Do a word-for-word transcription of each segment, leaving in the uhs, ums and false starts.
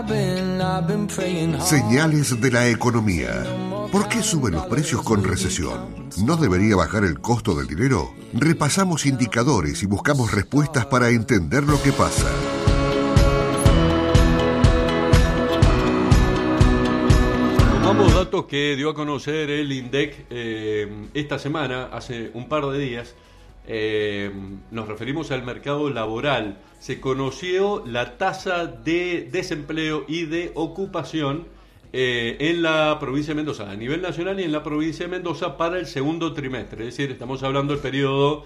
Señales de la economía. ¿Por qué suben los precios con recesión? ¿No debería bajar el costo del dinero? Repasamos indicadores y buscamos respuestas para entender lo que pasa. Tomamos datos que dio a conocer el INDEC eh, esta semana, hace un par de días. Eh, nos referimos al mercado laboral. Se conoció la tasa de desempleo y de ocupación eh, en la provincia de Mendoza, a nivel nacional y en la provincia de Mendoza para el segundo trimestre. Es decir, estamos hablando del periodo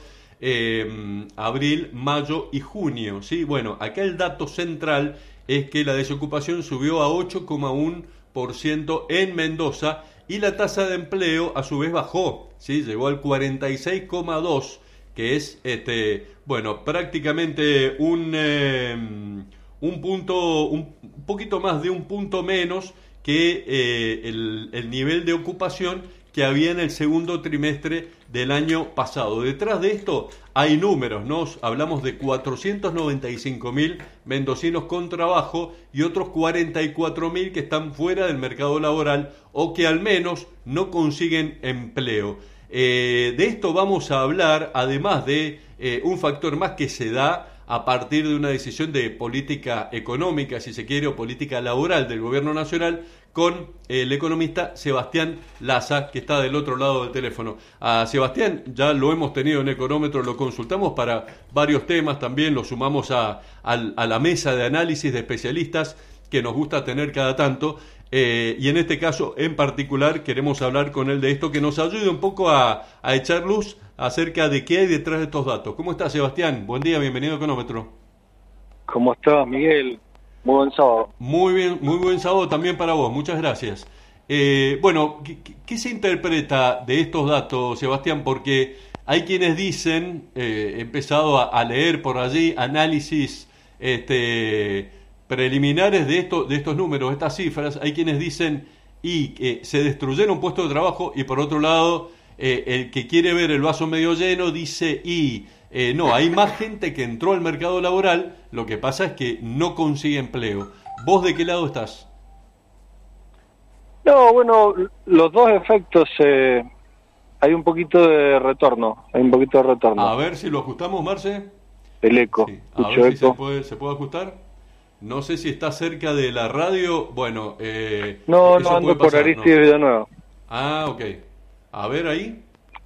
eh, abril, mayo y junio, ¿sí? Bueno, acá el dato central es que la desocupación subió a ocho coma uno por ciento en Mendoza y la tasa de empleo a su vez bajó, ¿sí? Llegó al cuarenta y seis coma dos por ciento, que es, este, bueno, prácticamente un, eh, un punto, un poquito más de un punto menos que eh, el, el nivel de ocupación que había en el segundo trimestre del año pasado. Detrás de esto hay números, ¿no? Hablamos de cuatrocientos noventa y cinco mil mendocinos con trabajo y otros cuarenta y cuatro mil que están fuera del mercado laboral o que al menos no consiguen empleo. Eh, de esto vamos a hablar, además de eh, un factor más que se da a partir de una decisión de política económica, si se quiere, o política laboral del gobierno nacional, con el economista Sebastián Laza, que está del otro lado del teléfono. A Sebastián ya lo hemos tenido en Económetro, lo consultamos para varios temas, también lo sumamos a, a, a la mesa de análisis de especialistas que nos gusta tener cada tanto. Eh, y en este caso en particular queremos hablar con él de esto, que nos ayude un poco a, a echar luz acerca de qué hay detrás de estos datos. ¿Cómo estás, Sebastián? Buen día, bienvenido a Económetro. ¿Cómo estás, Miguel? Muy buen sábado. Muy bien, muy buen sábado también para vos, muchas gracias. Eh, bueno, ¿qué, ¿qué se interpreta de estos datos, Sebastián? Porque hay quienes dicen, eh, he empezado a, a leer por allí análisis este preliminares de esto, de estos números, estas cifras. Hay quienes dicen y eh, se destruyeron puestos de trabajo, y por otro lado eh, el que quiere ver el vaso medio lleno dice y eh, no, hay más gente que entró al mercado laboral, lo que pasa es que no consigue empleo. ¿Vos de qué lado estás? No, bueno, los dos efectos, eh, hay un poquito de retorno, hay un poquito de retorno. A ver si lo ajustamos, Marce. El eco. Sí. A ver si se puede, se puede ajustar. No sé si está cerca de la radio. Bueno, eh, no, no ando pasar, por Aristides, ¿no? Villanueva. Ah, ok. A ver ahí.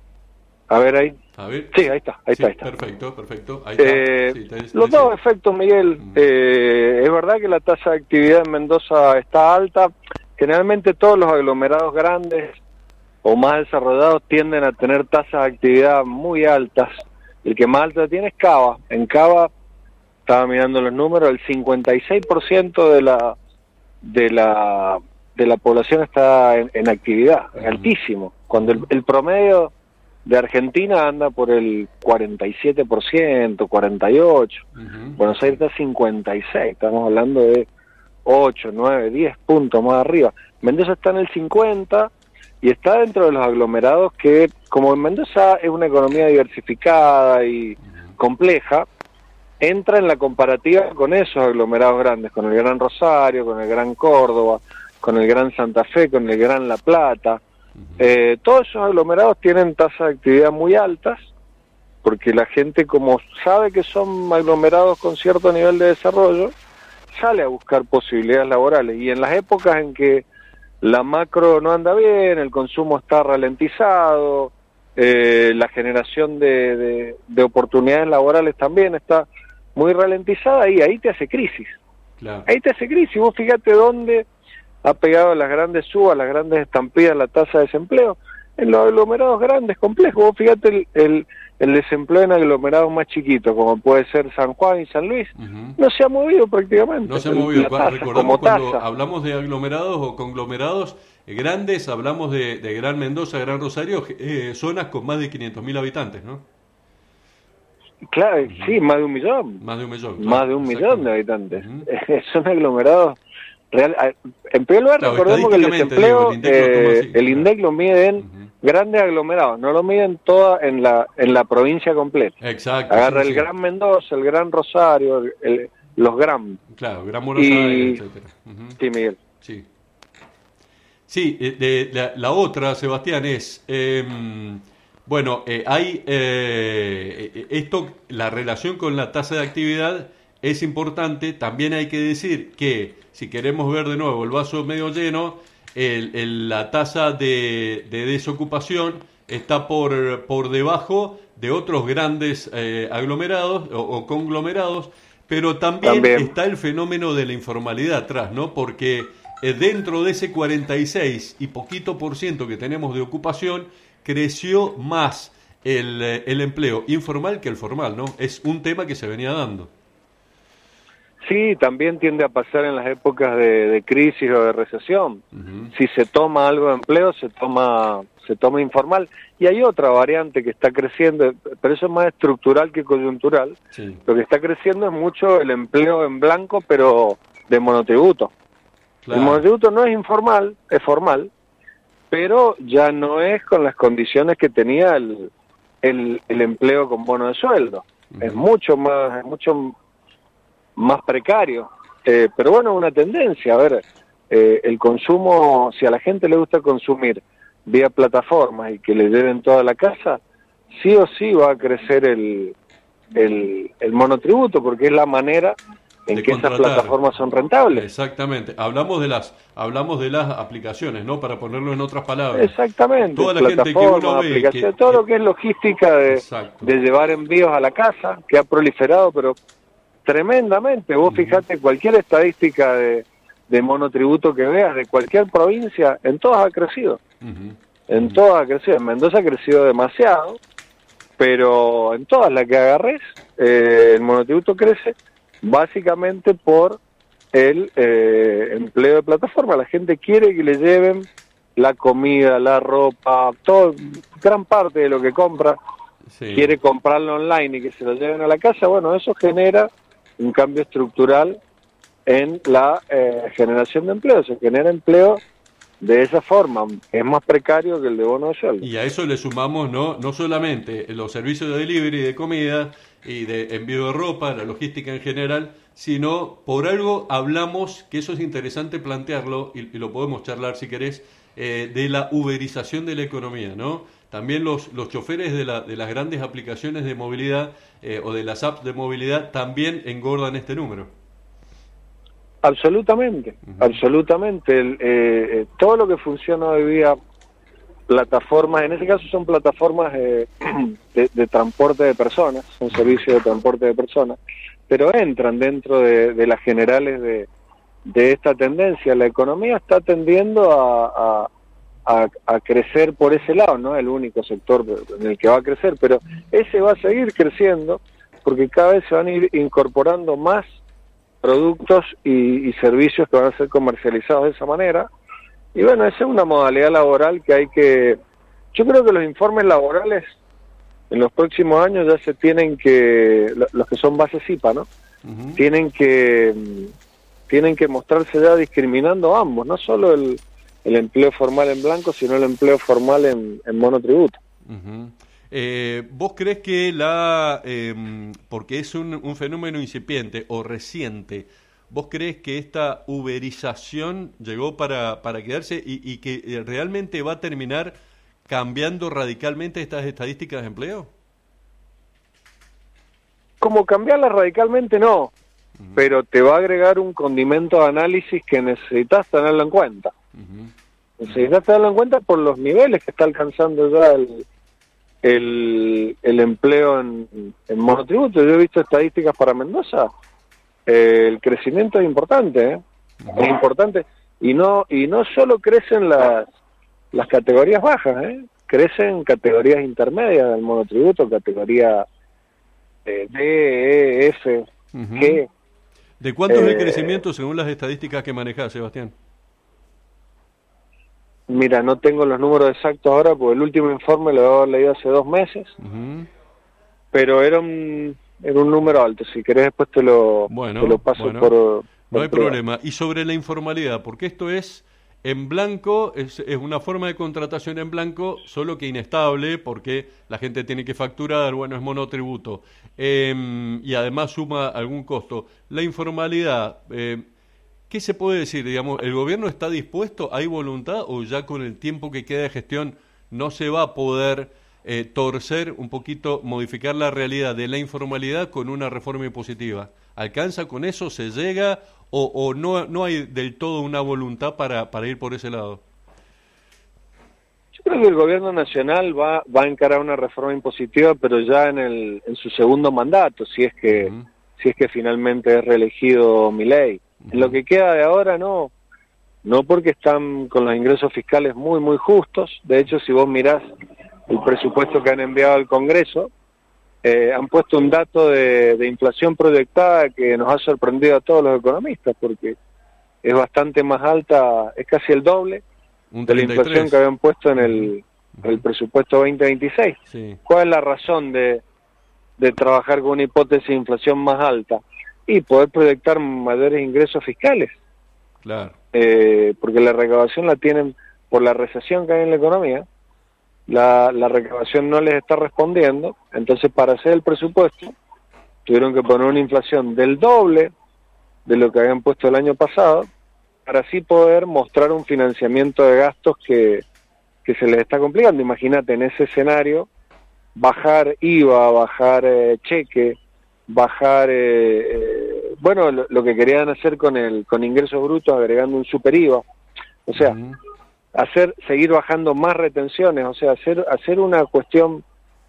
A ver ahí. A ver. Sí, ahí está, ahí sí, está, ahí está. Perfecto, perfecto. Ahí eh, está. Sí, te, te los dos efectos, Miguel. Mm. Eh, es verdad que la tasa de actividad en Mendoza está alta. Generalmente todos los aglomerados grandes o más desarrollados tienden a tener tasas de actividad muy altas. El que más alta tiene es Cava. En Cava, estaba mirando los números, el cincuenta y seis por ciento de la de la de la población está en, en actividad, es altísimo. Cuando el, el promedio de Argentina anda por el cuarenta y siete por ciento, cuarenta y ocho por ciento. Uh-huh. Buenos Aires está cincuenta y seis por ciento, estamos hablando de ocho, nueve, diez puntos más arriba. Mendoza está en el cincuenta por ciento y está dentro de los aglomerados que, como en Mendoza es una economía diversificada y uh-huh. compleja, entra en la comparativa con esos aglomerados grandes, con el Gran Rosario, con el Gran Córdoba, con el Gran Santa Fe, con el Gran La Plata. Uh-huh. Eh, todos esos aglomerados tienen tasas de actividad muy altas, porque la gente, como sabe que son aglomerados con cierto nivel de desarrollo, sale a buscar posibilidades laborales. Y en las épocas en que la macro no anda bien, el consumo está ralentizado, eh, la generación de, de, de oportunidades laborales también está muy ralentizada, y ahí te hace crisis. Claro. Ahí te hace crisis. Vos fíjate dónde ha pegado las grandes subas, las grandes estampidas, la tasa de desempleo, en los aglomerados grandes, complejos. Vos fíjate el, el, el desempleo en aglomerados más chiquitos, como puede ser San Juan y San Luis, uh-huh. no se ha movido prácticamente. No se ha movido. Tasa, recordamos cuando tasa. hablamos de aglomerados o conglomerados grandes, hablamos de, de Gran Mendoza, Gran Rosario, eh, zonas con más de quinientos mil habitantes, ¿no? Claro, uh-huh. sí, más de un millón. Más de un millón. Claro, más de un millón de habitantes. Uh-huh. Son aglomerados real. En primer lugar, claro, recordemos que el desempleo, digo, el INDEC, eh, así, el INDEC claro. lo mide en uh-huh. grandes aglomerados, no lo miden toda en la en la provincia completa. Exacto. Agarra sí, el sí. Gran Mendoza, el Gran Rosario, el, los Gram. Claro, Gran Buenos Y- Aires, etcétera. Ujú. Sí, Miguel. Sí. Sí, eh, de, la, la otra, Sebastián, es, eh, bueno, eh, hay eh, eh, esto, la relación con la tasa de actividad es importante. También hay que decir que si queremos ver de nuevo el vaso medio lleno, el, el- la tasa de, de desocupación está por, por debajo de otros grandes eh, aglomerados o, o conglomerados, pero también, También. está el fenómeno de la informalidad atrás, ¿no? Porque eh, dentro de ese cuarenta y seis y poquito por ciento que tenemos de ocupación, creció más el, eh, el empleo informal que el formal, ¿no? Es un tema que se venía dando. Sí, también tiende a pasar en las épocas de, de crisis o de recesión. Ujú. Si se toma algo de empleo, se toma se toma informal. Y hay otra variante que está creciendo, pero eso es más estructural que coyuntural. Sí. Lo que está creciendo es mucho el empleo en blanco, pero de monotributo. Claro. El monotributo no es informal, es formal, pero ya no es con las condiciones que tenía el, el, el empleo con bono de sueldo. Ujú. Es mucho más, es mucho más precario. Eh, pero bueno, una tendencia, a ver, eh, el consumo, si a la gente le gusta consumir vía plataformas y que le lleven toda la casa, sí o sí va a crecer el, el, el monotributo, porque es la manera en De que esas contratar. plataformas son rentables. Exactamente. Hablamos de las hablamos de las aplicaciones, ¿no? Para ponerlo en otras palabras. Exactamente, Toda la gente que plataformas, uno ve aplicaciones, que- todo lo que es logística de, Exacto. de llevar envíos a la casa, que ha proliferado, pero tremendamente. Vos fijate, cualquier estadística de, de monotributo que veas, de cualquier provincia, en todas ha crecido. Ujú. En todas ha crecido. En Mendoza ha crecido demasiado, pero en todas las que agarres, eh, el monotributo crece básicamente por el eh, empleo de plataforma. La gente quiere que le lleven la comida, la ropa, todo, gran parte de lo que compra, Sí. quiere comprarlo online y que se lo lleven a la casa. Bueno, eso genera un cambio estructural en la eh, generación de empleo. Se genera empleo de esa forma, es más precario que el de bono de sueldo. Y a eso le sumamos no no solamente los servicios de delivery de comida y de envío de ropa, la logística en general, sino por algo hablamos, que eso es interesante plantearlo, y, y lo podemos charlar si querés, eh, de la uberización de la economía, ¿no? También los, los choferes de, la, de las grandes aplicaciones de movilidad eh, o de las apps de movilidad también engordan este número. Absolutamente, Ujú. absolutamente. El, eh, eh, todo lo que funciona hoy día, plataformas, en ese caso son plataformas eh, de, de transporte de personas, son servicios de transporte de personas, pero entran dentro de, de las generales de, de esta tendencia. La economía está tendiendo a, a, a, a crecer por ese lado, no es el único sector en el que va a crecer, pero ese va a seguir creciendo porque cada vez se van a ir incorporando más productos y, y servicios que van a ser comercializados de esa manera. Y bueno, esa es una modalidad laboral que hay que... Yo creo que los informes laborales en los próximos años ya se tienen que... Los que son base C I P A, ¿no? Ujú. Tienen que tienen que mostrarse ya discriminando a ambos, no solo el, el empleo formal en blanco, sino el empleo formal en, en monotributo. Ujú. Eh, ¿Vos crees que la, eh, porque es un, un fenómeno incipiente o reciente, vos crees que esta uberización llegó para, para quedarse y, y que eh, realmente va a terminar cambiando radicalmente estas estadísticas de empleo? Como cambiarla radicalmente no, pero te va a agregar un condimento de análisis que necesitas tenerlo en cuenta. Ujú. Necesitas tenerlo en cuenta por los niveles que está alcanzando ya el, el, el empleo en, en monotributo. Yo he visto estadísticas para Mendoza, eh, el crecimiento es importante, ¿eh? Es importante, y no y no solo crecen las, las categorías bajas, ¿eh? Crecen categorías intermedias del monotributo, categoría eh, D, E, F, Ujú. G. ¿De cuánto es el Eh, crecimiento según las estadísticas que manejás, Sebastián? Mira, no tengo los números exactos ahora, porque el último informe lo he leído hace dos meses, Ujú. pero era un, era un número alto. Si querés después te lo, Bueno, te lo paso bueno. por... No por hay privado. problema. Y sobre la informalidad, porque esto es en blanco es, es una forma de contratación en blanco, solo que inestable, porque la gente tiene que facturar, bueno, es monotributo, eh, y además suma algún costo. La informalidad, eh, ¿qué se puede decir? Digamos, ¿el gobierno está dispuesto, hay voluntad, o ya con el tiempo que queda de gestión no se va a poder eh, torcer un poquito, modificar la realidad de la informalidad con una reforma impositiva? ¿Alcanza con eso? ¿Se llega? ¿O, o no, no hay del todo una voluntad para, para ir por ese lado? Yo creo que el gobierno nacional va, va a encarar una reforma impositiva, pero ya en, el, en su segundo mandato, si es que, uh-huh. si es que finalmente es reelegido Milei. Uh-huh. En lo que queda de ahora, no. No, porque están con los ingresos fiscales muy, muy justos. De hecho, si vos mirás el presupuesto que han enviado al Congreso, Eh, han puesto un dato de, de inflación proyectada que nos ha sorprendido a todos los economistas, porque es bastante más alta, es casi el doble un de la inflación que habían puesto en el, uh-huh. el presupuesto veinte veintiséis. Sí. ¿Cuál es la razón de, de trabajar con una hipótesis de inflación más alta? Y poder proyectar mayores ingresos fiscales. Claro. Eh, porque la recaudación la tienen por la recesión que hay en la economía. La, la recaudación no les está respondiendo, entonces para hacer el presupuesto tuvieron que poner una inflación del doble de lo que habían puesto el año pasado, para así poder mostrar un financiamiento de gastos que, que se les está complicando. Imagínate, en ese escenario, bajar I V A, bajar eh, cheque, bajar, eh, eh, bueno, lo, lo que querían hacer con el con ingresos brutos, agregando un super I V A, o sea... Uh-huh. hacer seguir bajando más retenciones, o sea, hacer hacer una cuestión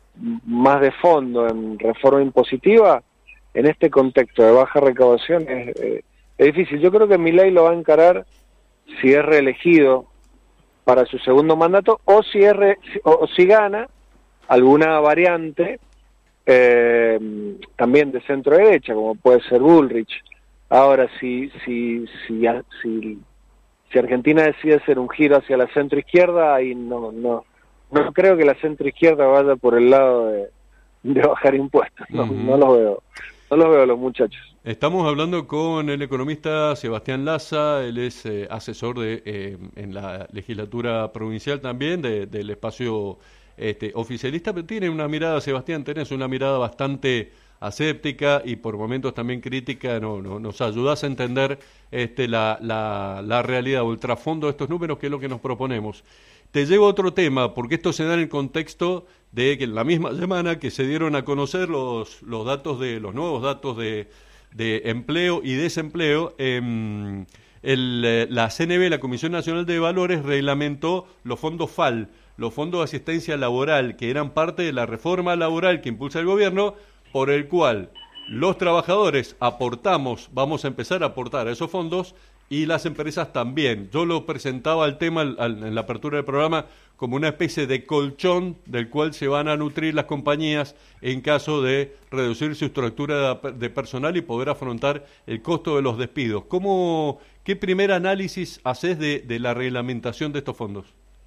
más de fondo en reforma impositiva en este contexto de baja recaudación es, eh, es difícil. Yo creo que Milei lo va a encarar si es reelegido para su segundo mandato o si es re, o, o si gana alguna variante eh, también de centro derecha, como puede ser Bullrich. Ahora, si si si si Si Argentina decide hacer un giro hacia la centro-izquierda, ahí no, no, no creo que la centro-izquierda vaya por el lado de, de bajar impuestos. No, uh-huh. no los veo, no los veo a los muchachos. Estamos hablando con el economista Sebastián Laza, él es eh, asesor de eh, en la legislatura provincial también de, del espacio este, oficialista, pero tiene una mirada, Sebastián, tenés una mirada bastante aséptica y por momentos también crítica, no, no, nos ayudás a entender este, la, la, la realidad o el trasfondo de estos números, que es lo que nos proponemos. Te llevo a otro tema, porque esto se da en el contexto de que en la misma semana que se dieron a conocer los, los datos de los nuevos datos de, de empleo y desempleo, eh, el, la C N B, la Comisión Nacional de Valores, reglamentó los fondos F A L, los fondos de asistencia laboral, que eran parte de la reforma laboral que impulsa el gobierno, por el cual los trabajadores aportamos, vamos a empezar a aportar a esos fondos y las empresas también. Yo lo presentaba al tema al, al, en la apertura del programa como una especie de colchón del cual se van a nutrir las compañías en caso de reducir su estructura de, de personal y poder afrontar el costo de los despidos. ¿Cómo, qué primer análisis haces de, de la reglamentación de estos fondos?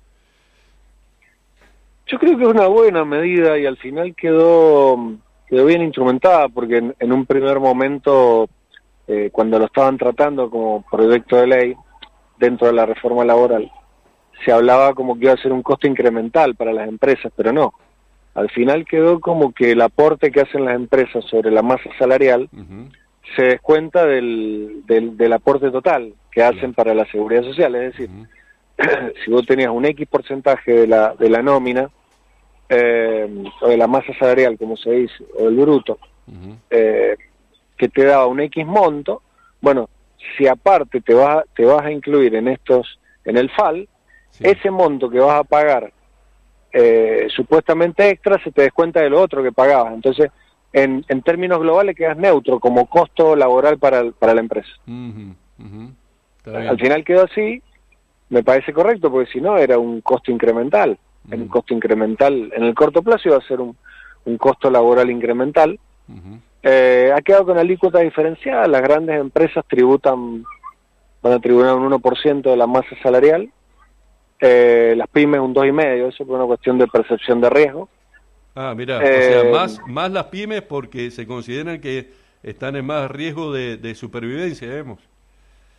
Yo creo que es una buena medida y al final quedó... quedó bien instrumentada, porque en, en un primer momento, eh, cuando lo estaban tratando como proyecto de ley dentro de la reforma laboral, se hablaba como que iba a ser un costo incremental para las empresas, pero no. Al final quedó como que el aporte que hacen las empresas sobre la masa salarial uh-huh. se descuenta del, del, del aporte total que hacen uh-huh. para la seguridad social. Es decir, uh-huh. si vos tenías un X porcentaje de la, de la nómina, Eh, o de la masa salarial, como se dice, o del bruto, uh-huh. eh, que te daba un X monto, bueno, si aparte te vas, te vas a incluir en estos, en el F A L, sí. ese monto que vas a pagar eh, supuestamente extra se te descuenta de lo otro que pagabas. Entonces, en, en términos globales quedas neutro como costo laboral para, el, para la empresa. Uh-huh. Uh-huh. Al final quedó así, me parece correcto, porque si no era un costo incremental. En un costo incremental, en el corto plazo iba a ser un, un costo laboral incremental. Uh-huh. Eh, ha quedado con alícuota diferenciada, las grandes empresas tributan, van a tributar un uno por ciento de la masa salarial, eh, las pymes un dos coma cinco por ciento, eso por una cuestión de percepción de riesgo. Ah, mira, eh, o sea, más, más las pymes porque se consideran que están en más riesgo de, de supervivencia, vemos.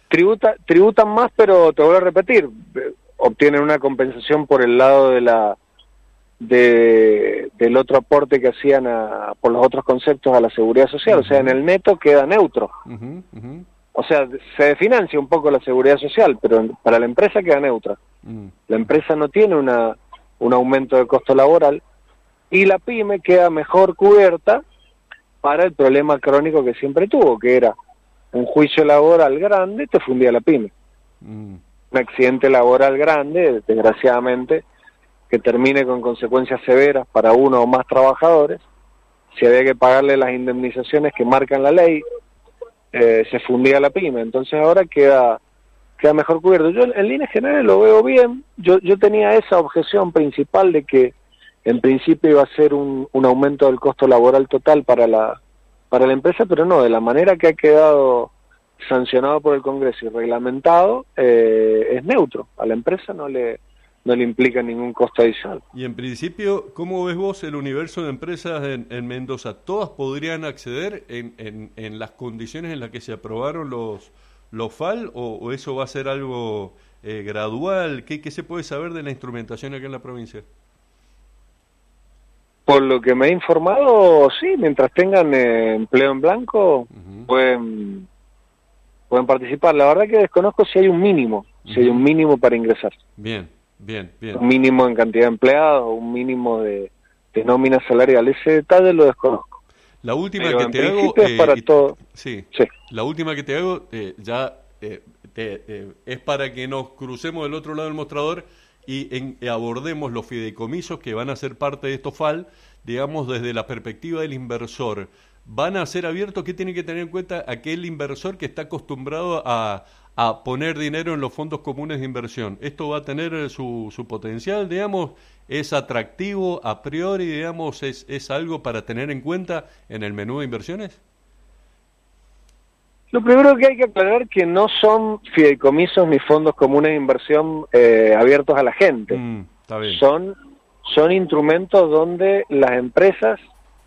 tributa, tributan más, pero te vuelvo a repetir, obtienen una compensación por el lado de la de del otro aporte que hacían a, por los otros conceptos a la seguridad social, uh-huh. O sea, en el neto queda neutro. Uh-huh, uh-huh. O sea, se financia un poco la seguridad social, pero para la empresa queda neutra. Uh-huh. La empresa no tiene una un aumento de costo laboral y la pyme queda mejor cubierta para el problema crónico que siempre tuvo, que era un juicio laboral grande, te fundía la pyme. Uh-huh. Un accidente laboral grande, desgraciadamente, que termine con consecuencias severas para uno o más trabajadores, si había que pagarle las indemnizaciones que marcan la ley, eh, se fundía la pyme. Entonces ahora queda queda mejor cubierto. Yo en líneas generales lo veo bien. Yo yo tenía esa objeción principal de que en principio iba a ser un, un aumento del costo laboral total para la para la empresa, pero no, de la manera que ha quedado sancionado por el Congreso y reglamentado, eh, es neutro. A la empresa no le no le implica ningún costo adicional. Y en principio, ¿cómo ves vos el universo de empresas en, en Mendoza? ¿Todas podrían acceder en, en, en las condiciones en las que se aprobaron los, los F A L o, o eso va a ser algo eh, gradual? ¿Qué, ¿Qué se puede saber de la instrumentación acá en la provincia? Por lo que me he informado, sí, mientras tengan eh, empleo en blanco, uh-huh. pueden, pueden participar. La verdad que desconozco si hay un mínimo, uh-huh. si hay un mínimo para ingresar. Bien. Bien, bien. Un mínimo en cantidad de empleados, un mínimo de, de nómina salarial. Ese detalle lo desconozco. La última Pero que en te hago... Es para eh, todo. Sí, sí, la última que te hago eh, ya eh, te, eh, es para que nos crucemos del otro lado del mostrador y en, eh, abordemos los fideicomisos que van a ser parte de estos F A L, digamos, desde la perspectiva del inversor. ¿Van a ser abiertos? ¿Qué tiene que tener en cuenta aquel inversor que está acostumbrado a... a poner dinero en los fondos comunes de inversión? ¿Esto va a tener su, su potencial, digamos? ¿Es atractivo a priori, digamos? ¿Es, es algo para tener en cuenta en el menú de inversiones? Lo primero que hay que aclarar es que no son fideicomisos ni fondos comunes de inversión eh, abiertos a la gente. Mm, está bien. Son, son instrumentos donde las empresas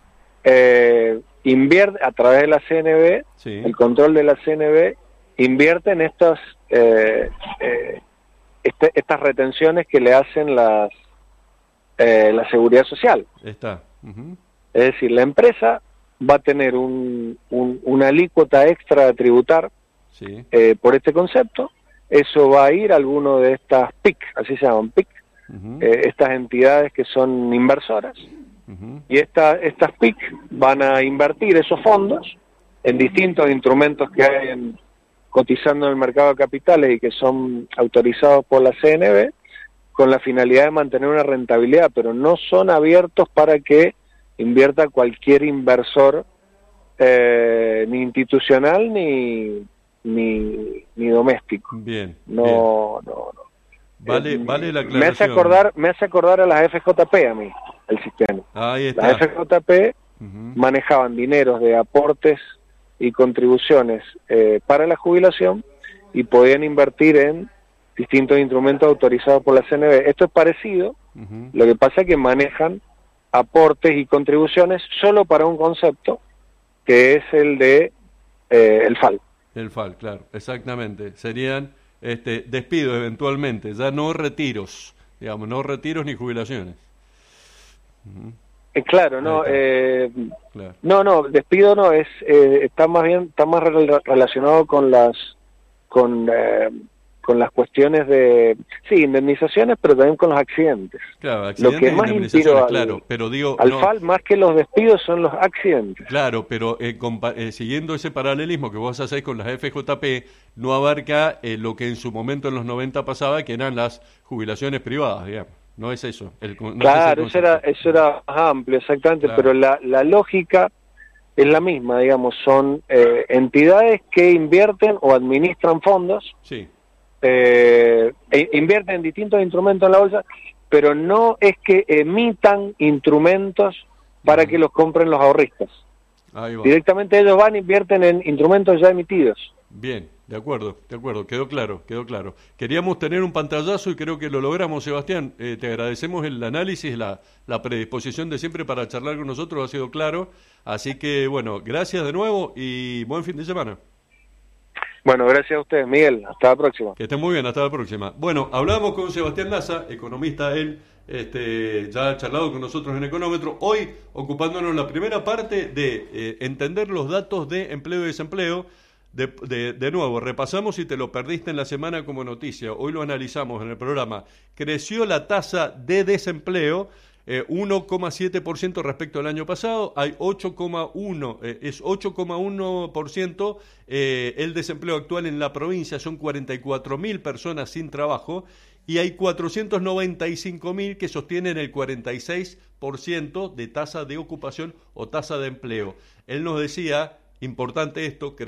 eh, invierten a través de la C N B, sí. El control de la C N B, invierten estas eh, eh, este, estas retenciones que le hacen las eh, la seguridad social. Está. Uh-huh. Es decir, la empresa va a tener un, un, una alícuota extra a tributar sí. eh, por este concepto. Eso va a ir a alguno de estas P I C, así se llaman P I C, uh-huh. eh, estas entidades que son inversoras. Uh-huh. Y esta, estas P I C van a invertir esos fondos en distintos instrumentos que hay en cotizando en el mercado de capitales y que son autorizados por la C N B con la finalidad de mantener una rentabilidad, pero no son abiertos para que invierta cualquier inversor eh, ni institucional ni ni, ni doméstico. Bien. No, bien. no, no. Vale, eh, vale la aclaración. Me hace acordar, me hace acordar a las F J P a mí el sistema. Ahí está. Las F J P uh-huh. manejaban dineros de aportes y contribuciones eh, para la jubilación y podían invertir en distintos instrumentos autorizados por la C N B. Esto es parecido, uh-huh. Lo que pasa es que manejan aportes y contribuciones solo para un concepto, que es el de eh, el F A L. El F A L, claro, exactamente. Serían este, despidos eventualmente, ya no retiros, digamos, no retiros ni jubilaciones. Uh-huh. Eh, claro, no, eh, claro. no, no, despido no es, eh, está más bien, está más re- relacionado con las, con, eh, con las cuestiones de, sí, indemnizaciones, pero también con los accidentes. Claro, accidentes. Lo que más inspiró al, claro, pero digo, al no, F A L más que los despidos son los accidentes. Claro, pero eh, compa- eh, siguiendo ese paralelismo que vos hacéis con las F J P, no abarca eh, lo que en su momento en los noventa pasaba, que eran las jubilaciones privadas, digamos. No es eso. El, no claro, es eso era, eso era más amplio, exactamente, claro. Pero la, la lógica es la misma, digamos, son eh, entidades que invierten o administran fondos, sí. eh, e invierten en distintos instrumentos en la bolsa, pero no es que emitan instrumentos para uh-huh. que los compren los ahorristas. Ahí va. Directamente ellos van e invierten en instrumentos ya emitidos. Bien, de acuerdo, de acuerdo, quedó claro, quedó claro. Queríamos tener un pantallazo y creo que lo logramos, Sebastián. Eh, te agradecemos el análisis, la, la predisposición de siempre para charlar con nosotros, ha sido claro. Así que, bueno, gracias de nuevo y buen fin de semana. Bueno, gracias a ustedes, Miguel. Hasta la próxima. Que estén muy bien, hasta la próxima. Bueno, hablamos con Sebastián Daza, economista él, este, ya ha charlado con nosotros en Económetro, hoy ocupándonos la primera parte de eh, entender los datos de empleo y desempleo. De, de, de nuevo, repasamos si te lo perdiste en la semana como noticia, hoy lo analizamos en el programa. Creció la tasa de desempleo eh, uno coma siete por ciento respecto al año pasado, hay ocho coma uno, eh, es ocho coma uno por ciento eh, el desempleo actual en la provincia, son cuarenta y cuatro mil personas sin trabajo y hay cuatrocientos noventa y cinco mil que sostienen el cuarenta y seis por ciento de tasa de ocupación o tasa de empleo. Él nos decía, importante esto,